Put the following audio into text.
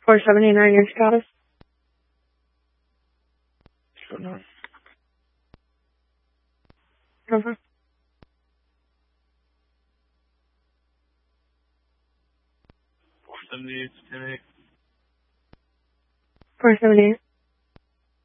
479 your status. Sure, no. Okay. 478, 10-8. 478.